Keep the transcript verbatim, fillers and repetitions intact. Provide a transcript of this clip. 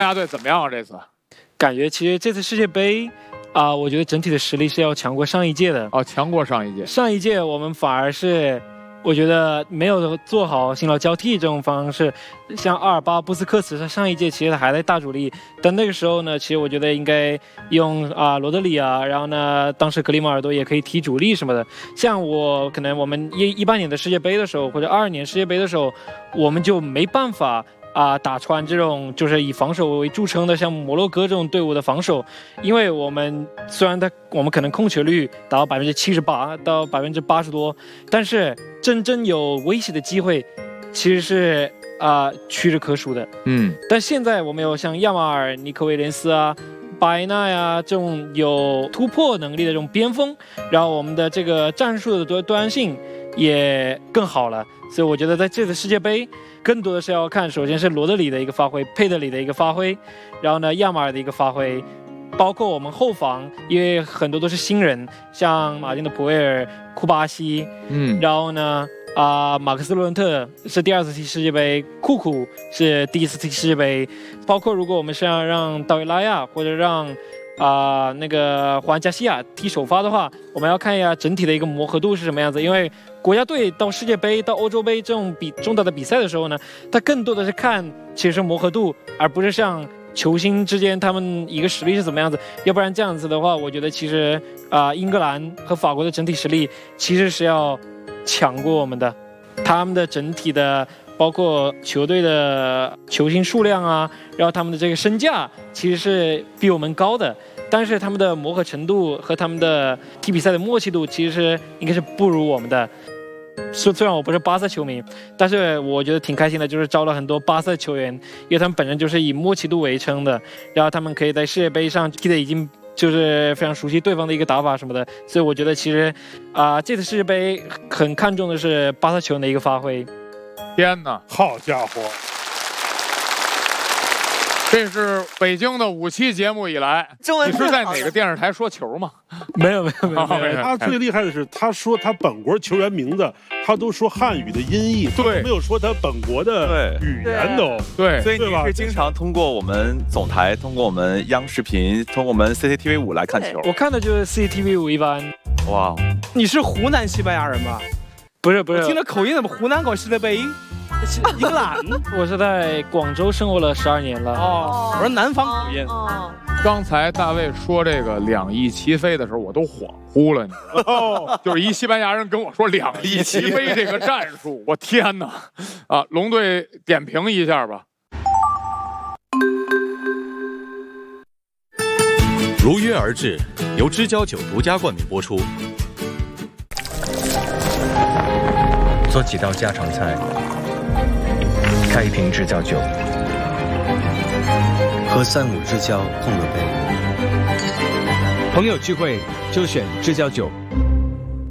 家队怎么样啊？这次感觉其实这次世界杯啊、呃，我觉得整体的实力是要强过上一届的。 哦，强过上一届。 上一届我们反而是。我觉得没有做好新老交替这种方式，像阿尔巴、布斯克茨，他上一届其实还在大主力，但那个时候呢，其实我觉得应该用啊罗德里啊，然后呢，当时格里马尔多也可以踢主力什么的。像我可能我们一一八年的世界杯的时候，或者二二年世界杯的时候，我们就没办法。啊、呃，打穿这种就是以防守为著称的，像摩洛哥这种队伍的防守，因为我们虽然他我们可能控球率达到百分之七十八到百分之八十多，但是真正有威胁的机会，其实是啊、呃、屈指可数的。 嗯， 但现在我们有像亚马尔、尼克威廉斯啊、巴埃纳呀这种有突破能力的这种边锋，然后我们的这个战术的多多样性也更好了，所以我觉得在这次世界杯。更多的是要看，首先是罗德里的一个发挥，佩德里的一个发挥，然后呢亚马尔的一个发挥，包括我们后防，因为很多都是新人，像马丁的普维尔、库巴西， 嗯， 然后呢啊、呃、马克斯洛伦特是第二次踢世界杯，库库是第一次踢世界杯，包括如果我们是要让道维拉亚或者让啊、呃、那个华安加西亚踢首发的话，我们要看一下整体的一个磨合度是什么样子，因为。国家队到世界杯、到欧洲杯这种比重大的比赛的时候呢，他更多的是看其实是磨合度，而不是像球星之间他们一个实力是怎么样子。要不然这样子的话，我觉得其实啊、呃，英格兰和法国的整体实力其实是要强过我们的，他们的整体的包括球队的球星数量啊，然后他们的这个身价其实是比我们高的。但是他们的磨合程度和他们的踢比赛的默契度，其实应该是不如我们的。虽虽然我不是巴萨球迷，但是我觉得挺开心的，就是招了很多巴萨球员，因为他们本身就是以默契度为称的，然后他们可以在世界杯上踢的已经就是非常熟悉对方的一个打法什么的，所以我觉得其实啊、呃，这次世界杯很看重的是巴萨球员的一个发挥。 天哪， 好家伙！ 这是北京的五期节目以来，你是在哪个电视台说球吗？ 没有没有没有没有。 他最厉害的是，他说他本国球员名字，他都说汉语的音译， 对， 没有说他本国的语言都对。 所以你是经常通过我们总台，通过我们央视频，通过我们 C C T V 五来看球。 我看的就是 C C T V 五一般。 哇， 你是湖南西班牙人吧？ 不是不是， 我听着口音怎么湖南搞世界杯？英格兰， 我是在广州生活了十二年了。 哦，我说南方口音。 哦，刚才大卫说这个两翼齐飞的时候，我都恍惚了，你知道吗？就是一西班牙人跟我说两翼齐飞这个战术，我天哪！啊，龙队点评一下吧。 如约而至，由知交酒独家冠名播出。 做几道家常菜，开一瓶知交酒， 和三五知交碰个杯。 朋友聚会就选知交酒。